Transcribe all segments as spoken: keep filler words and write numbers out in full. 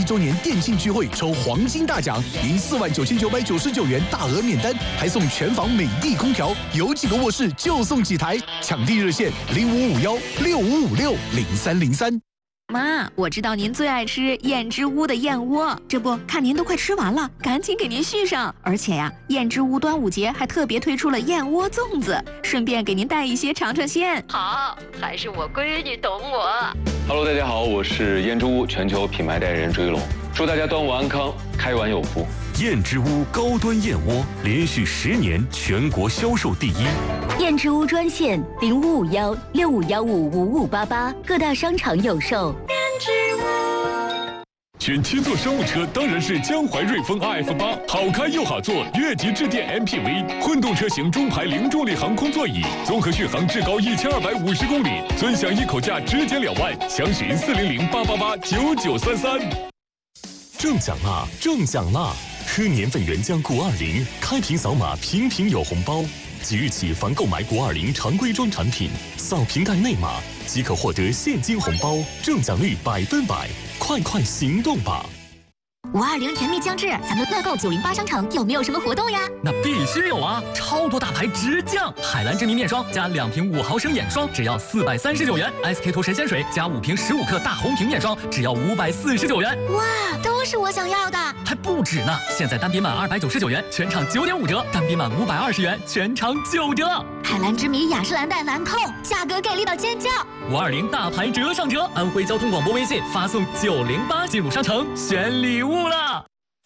周年电竞聚会抽黄金大奖，赢四万九千九百九十九元大额免单，还送全房美的空调，有几个卧室就送几台。抢地热线零五五幺六五五六零三零三。 妈，我知道您最爱吃燕之屋的燕窝，这不看您都快吃完了，赶紧给您续上。而且呀，燕之屋端午节还特别推出了燕窝粽子，顺便给您带一些尝尝鲜。 好，还是我闺女懂我。 Hello， 大家好，我是燕之屋全球品牌代言人追龙，祝大家端午安康，开碗有福。 燕之屋高端燕窝连续十年全国销售第一。 燕之屋专线零五五幺六五幺五五五八八，各大商场有售。燕之屋。选七座商务车当然是江淮瑞风 R F 八，好开又好坐，越级致电 M P V， 混动车型中排零重力航空座椅，综合续航至高一千二百五十公里，尊享一口价直减两万，详询四零零八八八九九三三。中奖啦！中奖啦！喝年份原浆谷二零，开瓶扫码，瓶瓶有红包。即日起，凡购买谷二零常规装产品，扫瓶盖内码即可获得现金红包，中奖率百分百！快快行动吧！ 五二零甜蜜将至，咱们乐购九零八商城有没有什么活动呀？ 那必须有啊！超多大牌直降，海蓝之谜面霜加两瓶五毫升眼霜只要四百三十九元 ，S K 图神仙水加五瓶十五克大红瓶面霜只要五百四十九元。 哇，都是我想要的！ 还不止呢！现在单笔满二百九十九元，全场九点五折；单笔满五百二十元，全场九折。 海蓝之谜雅诗兰黛兰蔻，价格给力到尖叫！ 五二零大牌折上折，安徽交通广播微信发送九零八进入商城选礼物了。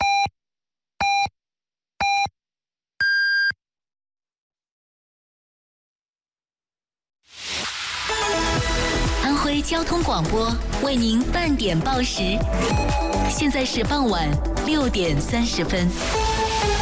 安徽交通广播为您半点报时，现在是傍晚六点三十分。